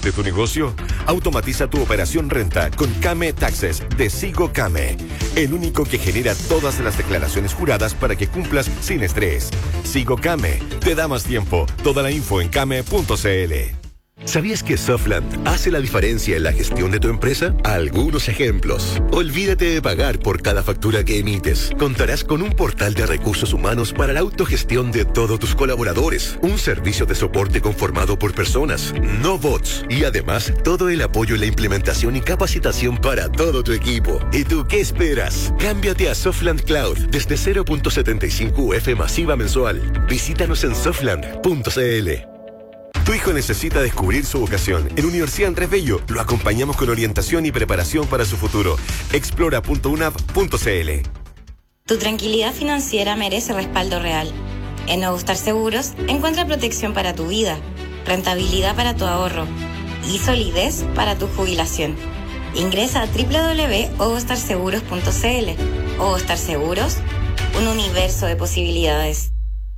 de tu negocio? Automatiza tu operación renta con Kame Taxes de Sigo Kame, el único que genera todas las declaraciones juradas para que cumplas sin estrés. Sigo Kame, te da más tiempo. Toda la info en kame.cl. ¿Sabías que Softland hace la diferencia en la gestión de tu empresa? Algunos ejemplos. Olvídate de pagar por cada factura que emites. Contarás con un portal de recursos humanos para la autogestión de todos tus colaboradores. Un servicio de soporte conformado por personas, no bots. Y además, todo el apoyo en la implementación y capacitación para todo tu equipo. ¿Y tú qué esperas? Cámbiate a Softland Cloud desde 0.75 UF masiva mensual. Visítanos en softland.cl. Tu hijo necesita descubrir su vocación. En Universidad Andrés Bello lo acompañamos con orientación y preparación para su futuro. Explora.unap.cl. Tu tranquilidad financiera merece respaldo real. En Nuevo Star Seguros encuentra protección para tu vida, rentabilidad para tu ahorro y solidez para tu jubilación. Ingresa a www.ovostarseguros.cl. Ovo Star Seguros, un universo de posibilidades.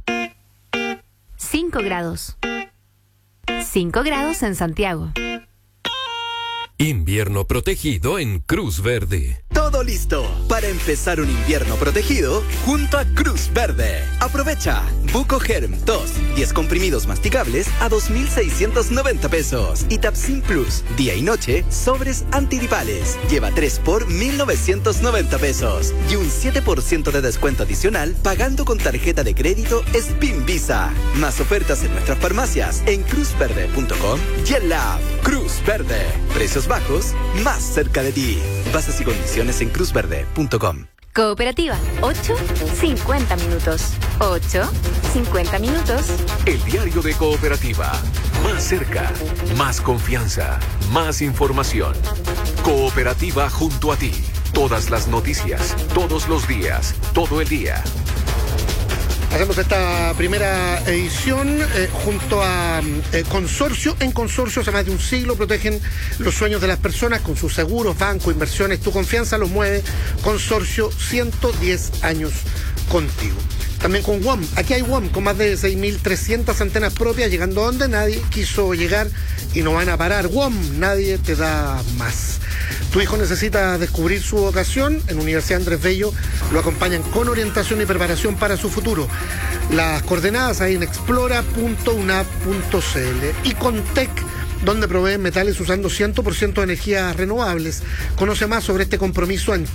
5 grados. 5 grados en Santiago. Invierno protegido en Cruz Verde. Todo listo para empezar un invierno protegido junto a Cruz Verde. Aprovecha Bucogerm 2, 10 comprimidos masticables a 2,690 pesos. Y Tapsin Plus, día y noche, sobres antigripales. Lleva 3 por 1,990 pesos. Y un 7% de descuento adicional pagando con tarjeta de crédito Spin Visa. Más ofertas en nuestras farmacias en cruzverde.com y en la app. Cruz Verde. Precios bajos, más cerca de ti. Bases y condiciones en cruzverde.com. Cooperativa, 8:50 minutos. 8:50 minutos. El diario de Cooperativa. Más cerca, más confianza, más información. Cooperativa junto a ti. Todas las noticias, todos los días, todo el día. Hacemos esta primera edición junto a Consorcio. En Consorcio, hace más de un siglo, protegen los sueños de las personas con sus seguros, bancos, inversiones. Tu confianza los mueve. Consorcio, 110 años contigo. También con WOM. Aquí hay WOM con más de 6.300 antenas propias, llegando a donde nadie quiso llegar y no van a parar. WOM, nadie te da más. Tu hijo necesita descubrir su vocación. En Universidad Andrés Bello lo acompañan con orientación y preparación para su futuro. Las coordenadas ahí en explora.unap.cl. Y con TEC, donde proveen metales usando 100% de energías renovables. Conoce más sobre este compromiso en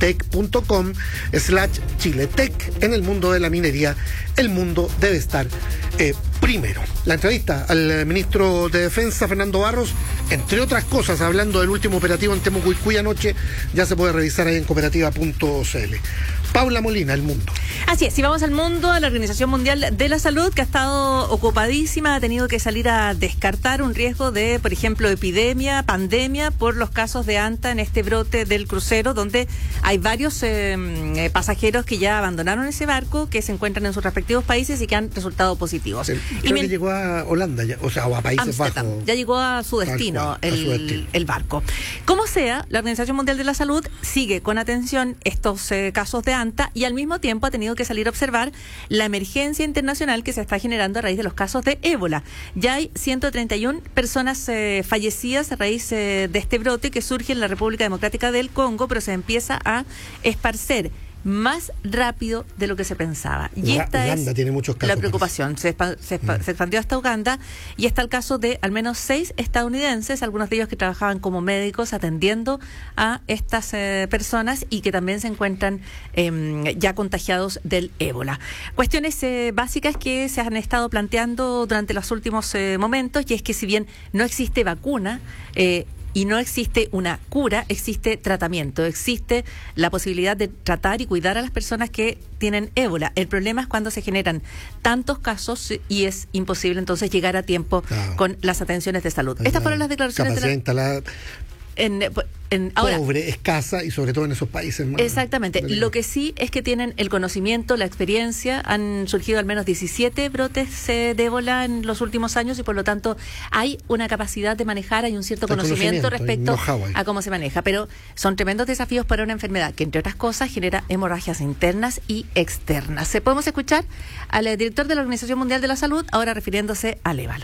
tec.com/Chile. TEC, en el mundo de la minería, el mundo debe estar primero. La entrevista al ministro de Defensa, Fernando Barros, entre otras cosas, hablando del último operativo en Temucuicui anoche, ya se puede revisar ahí en cooperativa.cl. Paula Molina, El Mundo. Así es, si vamos al mundo, la Organización Mundial de la Salud, que ha estado ocupadísima, ha tenido que salir a descartar un riesgo de, por ejemplo, epidemia, pandemia, por los casos de ANTA en este brote del crucero, donde hay varios pasajeros que ya abandonaron ese barco, que se encuentran en sus respectivos países y que han resultado positivos. Creo que llegó a Holanda, ya, o a Países Bajos. Ya llegó a su destino, el barco. Como sea, la Organización Mundial de la Salud sigue con atención estos casos de ANTA y al mismo tiempo ha tenido que salir a observar la emergencia internacional que se está generando a raíz de los casos de ébola. Ya hay 131 personas fallecidas a raíz de este brote que surge en la República Democrática del Congo, pero se empieza a esparcer más rápido de lo que se pensaba. Y esta Uganda tiene muchos casos, la preocupación. Se expandió hasta Uganda y está el caso de al menos 6 estadounidenses, algunos de ellos que trabajaban como médicos atendiendo a estas personas y que también se encuentran ya contagiados del ébola. Cuestiones básicas que se han estado planteando durante los últimos momentos, y es que si bien no existe vacuna, y no existe una cura, existe tratamiento, existe la posibilidad de tratar y cuidar a las personas que tienen ébola. El problema es cuando se generan tantos casos y es imposible entonces llegar a tiempo con las atenciones de salud. Estas fueron las declaraciones de la... ahora, pobre, escasa y sobre todo en esos países más. Exactamente. Lo que sí es que tienen el conocimiento, la experiencia. Han surgido al menos 17 brotes de ébola en los últimos años y por lo tanto hay una capacidad de manejar, hay un cierto conocimiento respecto a cómo se maneja. Pero son tremendos desafíos para una enfermedad que, entre otras cosas, genera hemorragias internas y externas. Podemos escuchar al director de la Organización Mundial de la Salud, ahora refiriéndose al ébola.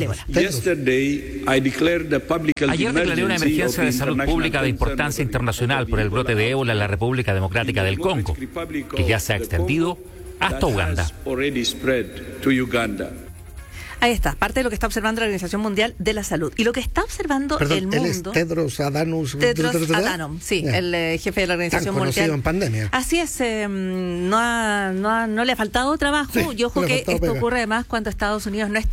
Ayer declaré una emergencia de salud pública de importancia internacional por el brote de ébola en la República Democrática del Congo, que ya se ha extendido hasta Uganda. Ahí está, parte de lo que está observando la Organización Mundial de la Salud. Y lo que está observando el mundo... Él es Tedros Adhanom, sí, el jefe de la Organización Mundial. Conocido en pandemia. Así es, no le ha faltado trabajo, y ojo que esto ocurre además cuando Estados Unidos no está